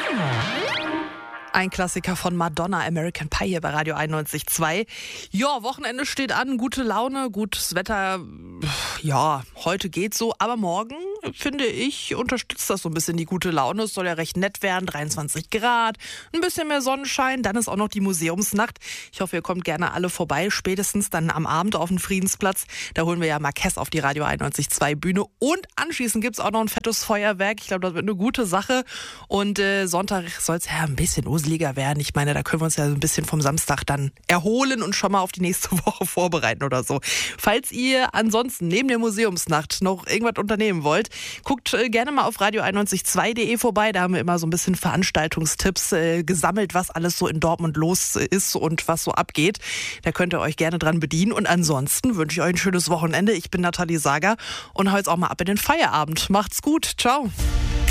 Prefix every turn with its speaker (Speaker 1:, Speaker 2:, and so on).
Speaker 1: Ein Klassiker von Madonna, American Pie hier bei Radio 91.2. Ja, Wochenende steht an, gute Laune, gutes Wetter. Ja, heute geht's so, aber morgen, finde ich, unterstützt das so ein bisschen die gute Laune. Es soll ja recht nett werden, 23 Grad, ein bisschen mehr Sonnenschein, dann ist auch noch die Museumsnacht. Ich hoffe, ihr kommt gerne alle vorbei, spätestens dann am Abend auf den Friedensplatz. Da holen wir ja Marquez auf die Radio 91.2 Bühne und anschließend gibt's auch noch ein fettes Feuerwerk. Ich glaube, das wird eine gute Sache und Sonntag soll's ja ein bisschen useliger werden. Ich meine, da können wir uns ja so ein bisschen vom Samstag dann erholen und schon mal auf die nächste Woche vorbereiten oder so. Falls ihr ansonsten neben der Museumsnacht noch irgendwas unternehmen wollt, guckt gerne mal auf radio912.de vorbei. Da haben wir immer so ein bisschen Veranstaltungstipps gesammelt, was alles so in Dortmund los ist und was so abgeht. Da könnt ihr euch gerne dran bedienen. Und ansonsten wünsche ich euch ein schönes Wochenende. Ich bin Nathalie Sager und hau jetzt auch mal ab in den Feierabend. Macht's gut. Ciao.